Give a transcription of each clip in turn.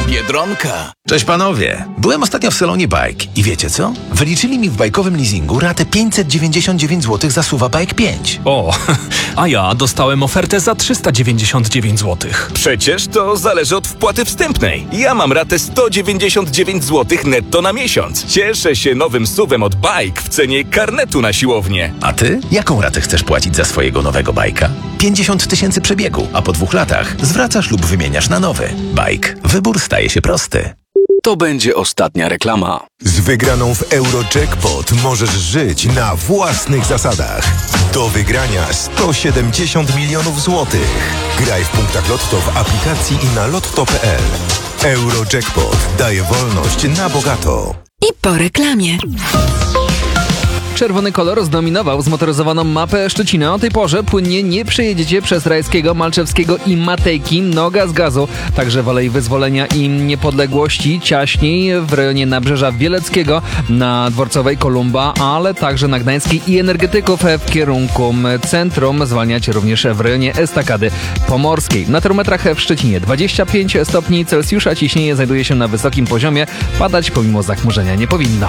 Biedronka. Cześć panowie, byłem ostatnio w salonie Bike i wiecie co? Wyliczyli mi w bajkowym leasingu ratę 599 zł za Suva Bike 5. O, a ja dostałem ofertę za 399 zł. Przecież to zależy od wpłaty wstępnej. Ja mam ratę 199 zł netto na miesiąc. Cieszę się nowym SUV-em od Bike w cenie karnetu na siłownię. A ty? Jaką ratę chcesz płacić za swojego nowego bajka? 50 000 przebiegu, a po 2 latach zwracasz lub wymieniasz na nowy. Bike. Wybór staje się prosty. To będzie ostatnia reklama. Z wygraną w Eurojackpot możesz żyć na własnych zasadach. Do wygrania 170 milionów złotych. Graj w punktach Lotto w aplikacji i na lotto.pl. Eurojackpot daje wolność na bogato. I po reklamie. Czerwony kolor zdominował zmotoryzowaną mapę Szczecina. O tej porze płynnie nie przejedziecie przez Rajskiego, Malczewskiego i Matejki. Noga z gazu. Także w Alei Wyzwolenia i Niepodległości, ciaśniej w rejonie Nabrzeża Wieleckiego, na Dworcowej Kolumba, ale także na Gdańskiej i Energetyków w kierunku centrum. Zwalniacie również w rejonie Estakady Pomorskiej. Na termometrach w Szczecinie 25 stopni Celsjusza. Ciśnienie znajduje się na wysokim poziomie. Padać pomimo zachmurzenia nie powinno.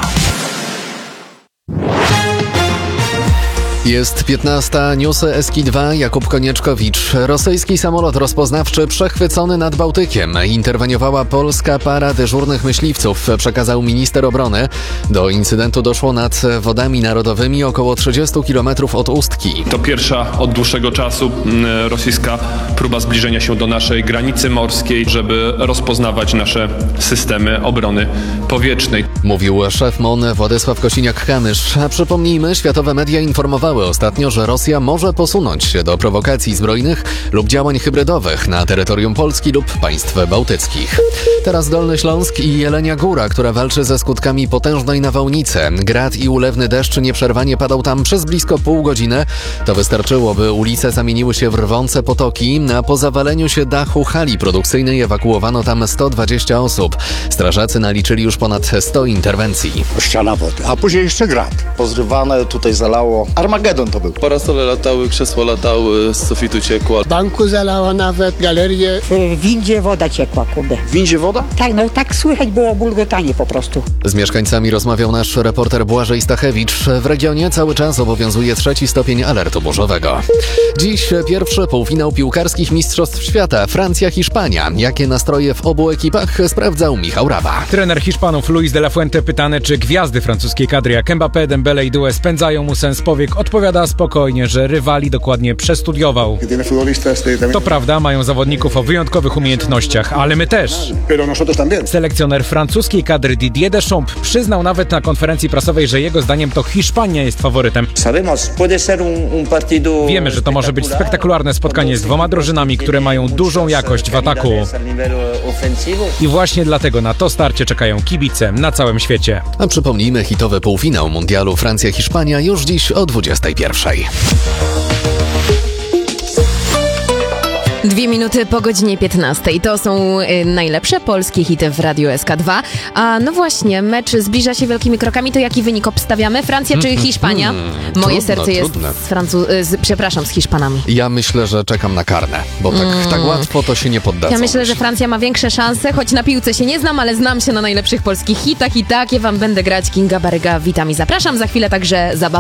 Jest 15, newsy Eski2, Jakub Konieczkowicz. Rosyjski samolot rozpoznawczy przechwycony nad Bałtykiem. Interweniowała polska para dyżurnych myśliwców, przekazał minister obrony. Do incydentu doszło nad wodami narodowymi około 30 km od Ustki. To pierwsza od dłuższego czasu rosyjska próba zbliżenia się do naszej granicy morskiej, żeby rozpoznawać nasze systemy obrony powietrznej. Mówił szef MON Władysław Kosiniak-Kamysz. A przypomnijmy, światowe media informowały ostatnio, że Rosja może posunąć się do prowokacji zbrojnych lub działań hybrydowych na terytorium Polski lub państw bałtyckich. Teraz Dolny Śląsk i Jelenia Góra, która walczy ze skutkami potężnej nawałnicy. Grad i ulewny deszcz nieprzerwanie padał tam przez blisko pół godziny. To wystarczyło, by ulice zamieniły się w rwące potoki. Po zawaleniu się dachu hali produkcyjnej ewakuowano tam 120 osób. Strażacy naliczyli już ponad 100 interwencji. Ściana wody, a później jeszcze grad. Pozrywane, tutaj zalało. Armagedon to był. Parasole latały, krzesło latały, z sufitu ciekło. Banku zalała nawet, galerię. W windzie woda ciekła, kurde. W windzie woda? Tak, no tak słychać było bulgotanie po prostu. Z mieszkańcami rozmawiał nasz reporter Błażej Stachewicz. W regionie cały czas obowiązuje 3. stopień alertu burzowego. Dziś pierwszy półfinał piłkarskich Mistrzostw Świata. Francja-Hiszpania. Jakie nastroje w obu ekipach sprawdzał Michał Rawa. Trener Hiszpanów Luis de la Fuente pytany, czy gwiazdy francuskiej kadry jak Mbappé, Dembele i Doué spędzają mu sens powiek, odpowiada spokojnie, że rywali dokładnie przestudiował. To prawda, mają zawodników o wyjątkowych umiejętnościach, ale my też. Selekcjoner francuskiej kadry Didier Deschamps przyznał nawet na konferencji prasowej, że jego zdaniem to Hiszpania jest faworytem. Wiemy, że to może być spektakularne spotkanie z dwoma drużynami, które mają dużą jakość w ataku. I właśnie dlatego na to starcie czekają kibice na całym świecie. A przypomnijmy, hitowy półfinał mundialu Francja-Hiszpania już dziś o 21:00. 2 minuty po godzinie 15:00. To są najlepsze polskie hity w Radiu SK2. A no właśnie, mecz zbliża się wielkimi krokami. To jaki wynik obstawiamy? Francja czy Hiszpania? Moje serce jest z Hiszpanami. Ja myślę, że czekam na karne, bo tak łatwo to się nie poddadzą. Ja myślę, że Francja ma większe szanse, choć na piłce się nie znam, ale znam się na najlepszych polskich hitach i takie wam będę grać. Kinga Baryga, witam i zapraszam. Za chwilę także zabawa